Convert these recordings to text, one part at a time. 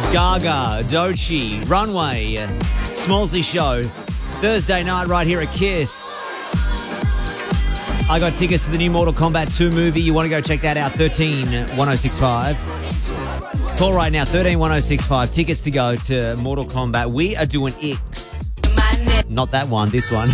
Gaga, Doechii, Runway, Smallsy Show. Thursday night right here at Kiss. I got tickets to the new Mortal Kombat 2 movie. You want to go check that out? 13-1065. Call right now, 13-1065. Tickets to go to Mortal Kombat. We are doing X. Not that one, this one.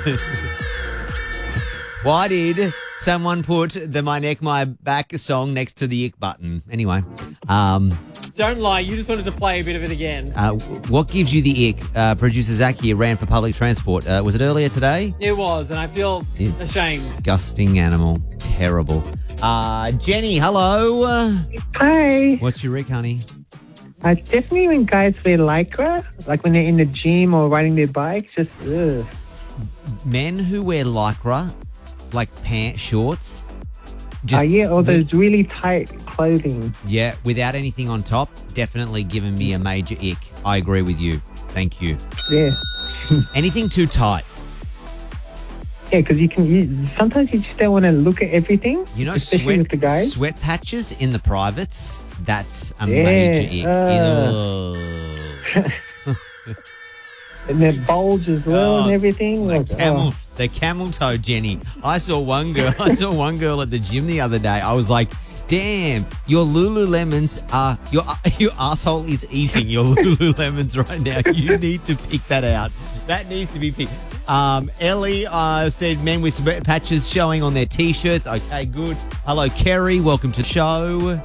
Why did someone put the My Neck, My Back song next to the ick button? Anyway. Don't lie, you just wanted to play a bit of it again. What gives you the ick? Producer Zach here ran for public transport. Was it earlier today? It was, and I feel ashamed. Disgusting animal. Terrible. Jenny, hello. Hi. What's your ick, honey? Definitely when guys wear lycra, like when they're in the gym or riding their bikes, just ugh. Men who wear lycra, like pants, shorts. Or those really tight clothing. Yeah, without anything on top, definitely giving me a major ick. I agree with you. Thank you. Yeah. Anything too tight. Yeah, because sometimes you just don't want to look at everything. You know, especially with the guys. Sweat patches in the privates, that's a major ick. And their bulge as well and everything. The camel toe, Jenny. I saw one girl at the gym the other day. I was like, damn, your Lululemons are, your asshole is eating your Lululemons right now. You need to pick that out. That needs to be picked. Ellie said men with sweat patches showing on their T-shirts. Okay, good. Hello, Kerry. Welcome to the show.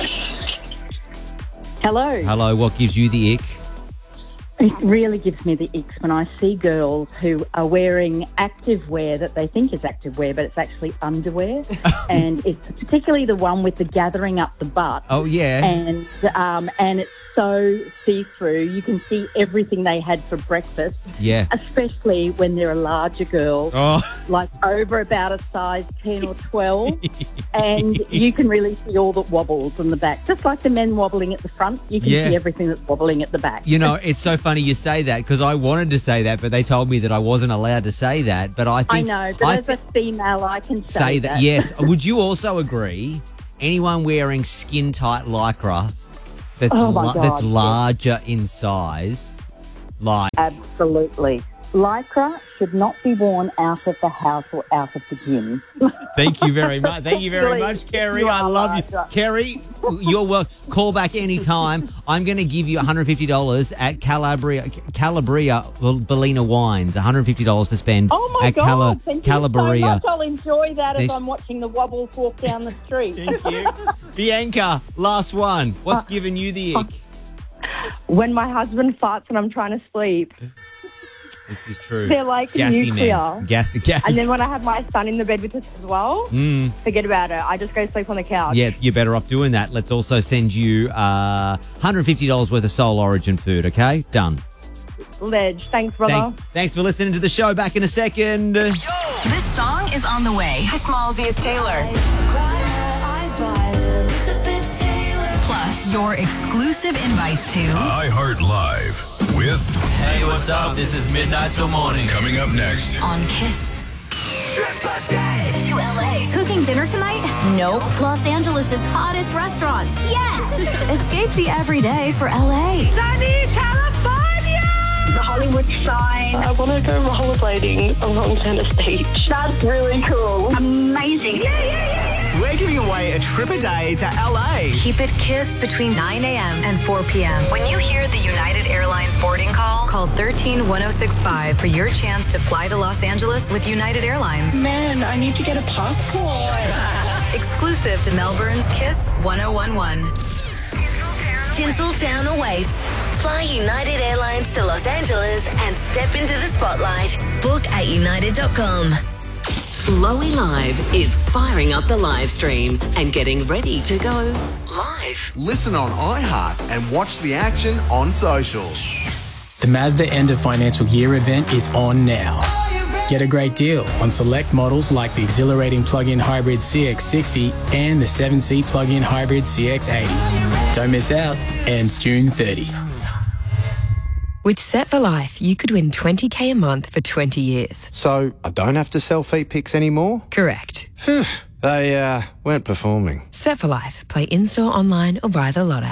Hello. Hello. What gives you the ick? It really gives me the icks when I see girls who are wearing activewear that they think is activewear, but it's actually underwear. And it's particularly the one with the gathering up the butt. Oh, yeah. And it's so see-through. You can see everything they had for breakfast. Yeah. Especially when they're a larger girl, like over about a size 10 or 12. And you can really see all the wobbles in the back. Just like the men wobbling at the front, you can see everything that's wobbling at the back. You know, it's so funny you say that because I wanted to say that, but they told me that I wasn't allowed to say that. But I think I know, but as a female, I can say that. Yes. Would you also agree? Anyone wearing skin-tight lycra that's larger in size, like absolutely. Lycra should not be worn out of the house or out of the gym. Thank you very much. Thank you very much, Kerry. I love you. Kerry, you're welcome. Call back anytime. I'm going to give you $150 at Calabria Bellina Wines. $150 to spend at Thank Calabria. You so much. I'll enjoy that as I'm watching the wobbles walk down the street. Thank you. Bianca, last one. What's giving you the ick? When my husband farts and I'm trying to sleep. This is true. They're like gassy nuclear. Man. Gassy. And then when I have my son in the bed with us as well, forget about it. I just go sleep on the couch. Yeah, you're better off doing that. Let's also send you $150 worth of Soul Origin food, okay? Done. Ledge. Thanks, brother. Thanks for listening to the show. Back in a second. This song is on the way. Hi, Smallsy, it's Taylor. Plus, your exclusive invites to iHeart Live with Hey, what's up? This is Midnight Till Morning. Coming up next on Kiss. To LA. Cooking dinner tonight? Nope. Los Angeles' hottest restaurants? Yes! Escape the everyday for LA. Sunny California! The Hollywood sign. I want to go rollerblading along Center Stage. That's really cool. Amazing. Yeah. We're giving away a trip a day to LA. Keep it Kiss between 9 a.m. and 4 p.m. When you hear the United Airlines boarding call, call 13-1065 for your chance to fly to Los Angeles with United Airlines. Man, I need to get a passport. Exclusive to Melbourne's Kiss 1011. Tinseltown awaits. Fly United Airlines to Los Angeles and step into the spotlight. Book at united.com. Lowy Live is firing up the live stream and getting ready to go live. Listen on iHeart and watch the action on socials. The Mazda End of Financial Year event is on now. Get a great deal on select models like the exhilarating plug-in hybrid CX-60 and the 7-seat plug-in hybrid CX-80. Don't miss out. Ends June 30. With Set for Life, you could win $20,000 a month for 20 years. So I don't have to sell feet pics anymore? Correct. They weren't performing. Set for Life. Play in-store, online, or buy the Lot app.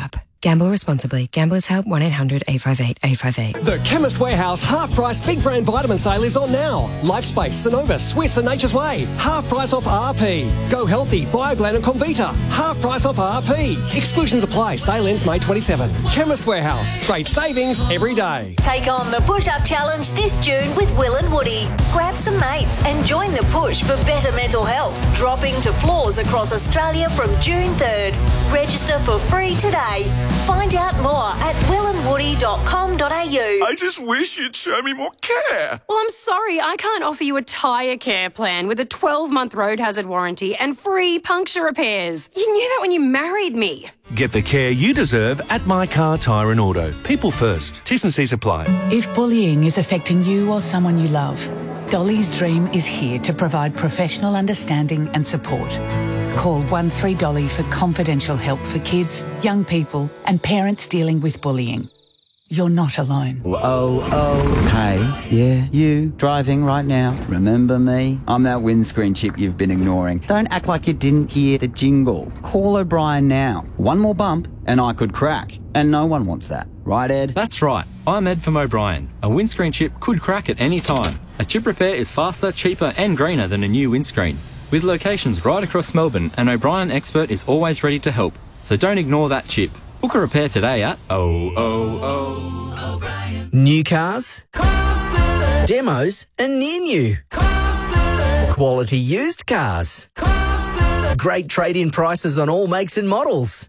Gamble responsibly. Gamblers Help 1-800-858-858. The Chemist Warehouse half-price big brand vitamin sale is on now. Lifespace, Sonova, Swiss and Nature's Way. Half price off RP. Go Healthy, Bioglan and Comvita. Half price off RP. Exclusions apply. Sale ends May 27. Chemist Warehouse. Great savings every day. Take on the push-up challenge this June with Will and Woody. Grab some mates and join the push for better mental health. Dropping to floors across Australia from June 3rd. Register for free today. Find out more at willandwoody.com.au. I just wish you'd show me more care. Well, I'm sorry, I can't offer you a tyre care plan with a 12-month road hazard warranty and free puncture repairs. You knew that when you married me. Get the care you deserve at My Car Tyre and Auto. People first. T's and C's apply. If bullying is affecting you or someone you love, Dolly's Dream is here to provide professional understanding and support. Call 13Dolly for confidential help for kids, young people and parents dealing with bullying. You're not alone. Hey, yeah, you, driving right now. Remember me? I'm that windscreen chip you've been ignoring. Don't act like you didn't hear the jingle. Call O'Brien now. One more bump and I could crack. And no one wants that. Right, Ed? That's right. I'm Ed from O'Brien. A windscreen chip could crack at any time. A chip repair is faster, cheaper and greener than a new windscreen. With locations right across Melbourne, an O'Brien expert is always ready to help. So don't ignore that chip. Book a repair today at O'Brien. New cars, demos and near new. Quality used cars. Great trade-in prices on all makes and models.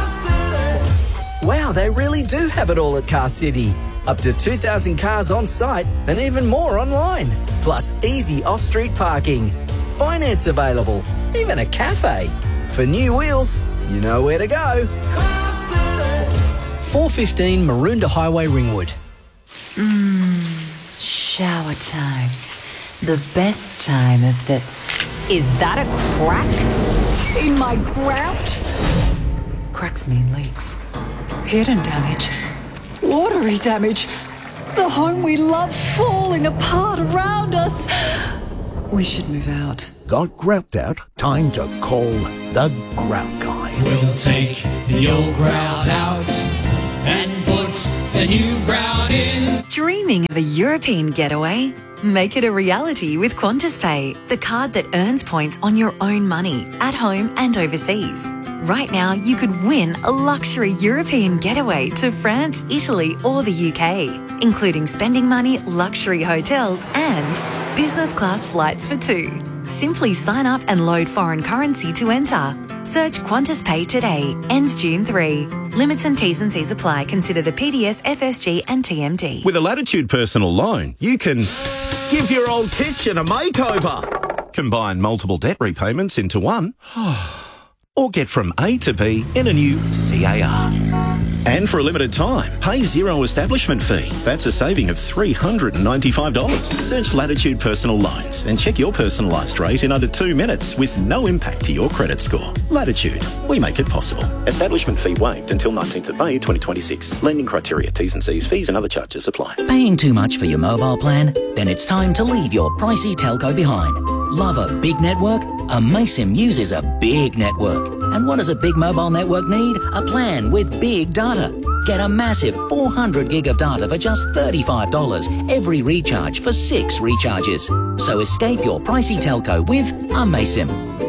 Wow, they really do have it all at Car City. Up to 2,000 cars on site and even more online. Plus easy off-street parking. Finance available. Even a cafe. For new wheels, you know where to go. 415 Maroondah Highway, Ringwood. Shower time. The best time of the... Is that a crack in my grout? Cracks mean leaks. Hidden damage. Watery damage. The home we love falling apart around us. We should move out. Got grout out? Time to call the Grout Guy. We'll take the old grout out and put the new grout in. Dreaming of a European getaway? Make it a reality with Qantas Pay, the card that earns points on your own money, at home and overseas. Right now, you could win a luxury European getaway to France, Italy or the UK, including spending money, luxury hotels and business class flights for two. Simply sign up and load foreign currency to enter. Search Qantas Pay today. Ends June 3. Limits and T's and C's apply. Consider the PDS, FSG and TMD. With a Latitude personal loan, you can give your old kitchen a makeover, combine multiple debt repayments into one, or get from A to B in a new CAR. And for a limited time, pay zero establishment fee. That's a saving of $395. Search Latitude Personal Loans and check your personalised rate in under 2 minutes with no impact to your credit score. Latitude, we make it possible. Establishment fee waived until 19th of May 2026. Lending criteria, T's and C's, fees and other charges apply. Paying too much for your mobile plan? Then it's time to leave your pricey telco behind. Love a big network? Amaysim uses a big network. And what does a big mobile network need? A plan with big data. Get a massive 400 gig of data for just $35 every recharge for 6 recharges. So escape your pricey telco with Amaysim.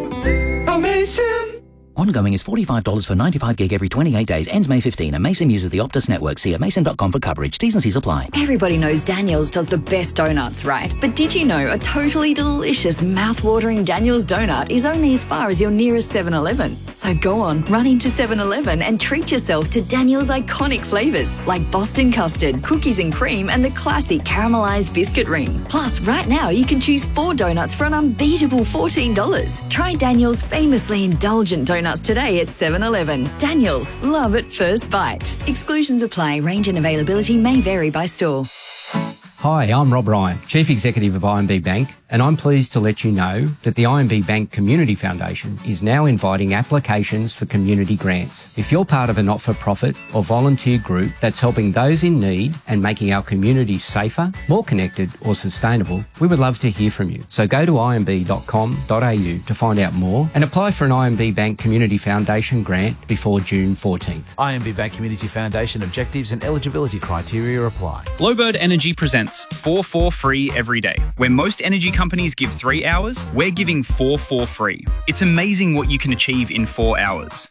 Amaysim! Ongoing is $45 for 95 gig every 28 days. Ends May 15. Amaysim uses the Optus network. See amaysim.com for coverage. T's and C's apply. Everybody knows Daniel's does the best donuts, right? But did you know a totally delicious, mouth-watering Daniel's donut is only as far as your nearest 7-Eleven? So go on, run into 7-Eleven and treat yourself to Daniel's iconic flavours like Boston custard, cookies and cream, and the classic caramelised biscuit ring. Plus, right now you can choose 4 donuts for an unbeatable $14. Try Daniel's famously indulgent donuts today at 7-Eleven. Daniel's, love at first bite. Exclusions apply. Range and availability may vary by store. Hi, I'm Rob Ryan, Chief Executive of IMB Bank, and I'm pleased to let you know that the IMB Bank Community Foundation is now inviting applications for community grants. If you're part of a not-for-profit or volunteer group that's helping those in need and making our communities safer, more connected or sustainable, we would love to hear from you. So go to imb.com.au to find out more and apply for an IMB Bank Community Foundation grant before June 14th. IMB Bank Community Foundation objectives and eligibility criteria apply. Glowbird Energy presents 4 for free every day. Where most energy companies give 3 hours, we're giving 4 for free. It's amazing what you can achieve in 4 hours.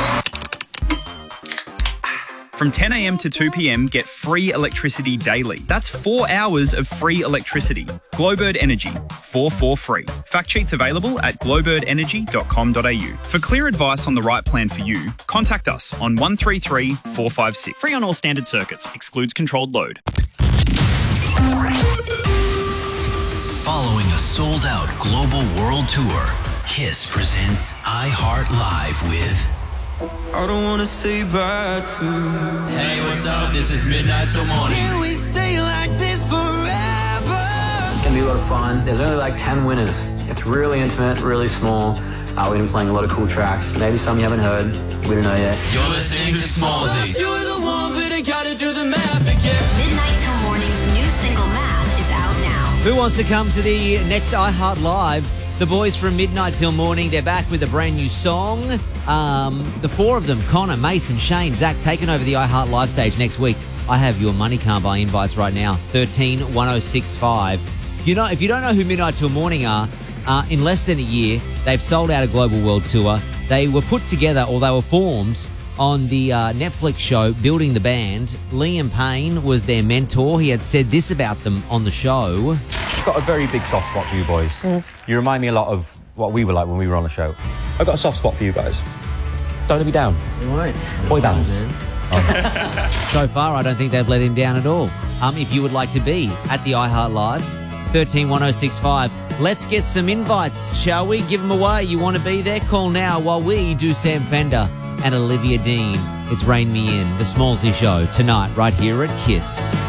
From 10 a.m. to 2 p.m, get free electricity daily. That's 4 hours of free electricity. Glowbird Energy, 4 for free. Fact sheets available at glowbirdenergy.com.au. For clear advice on the right plan for you, contact us on 133 456. Free on all standard circuits, excludes controlled load. Following a sold-out global world tour, KISS presents iHeart Live with I don't wanna say bye to. Hey, what's up? This is Midnight Till Morning. Can we stay like this forever? It's gonna be a lot of fun. There's only like 10 winners. It's really intimate, really small. We've been playing a lot of cool tracks. Maybe some you haven't heard. We don't know yet. You're listening to Smallzy. You're the one, but I gotta do the math again. Midnight Till Morning's new single Math is out now. Who wants to come to the next iHeart Live? The boys from Midnight Till Morning, they're back with a brand new song. The four of them, Connor, Mason, Shane, Zach, taking over the iHeart Live stage next week. I have your Money Can't Buy invites right now, 131065. If you don't know who Midnight Till Morning are, in less than a year, they've sold out a global world tour. They were put together, or they were formed, on the Netflix show Building the Band. Liam Payne was their mentor. He had said this about them on the show. I've got a very big soft spot for you boys. You remind me a lot of what we were like when we were on the show. I've got a soft spot for you guys. Don't let me down. You won't. Boy bands. So far, I don't think they've let him down at all. If you would like to be at the iHeart Live, 131065. Let's get some invites, shall we? Give them away. You want to be there? Call now while we do Sam Fender and Olivia Dean. It's Rain Me In, the Smallzy Show, tonight right here at KISS.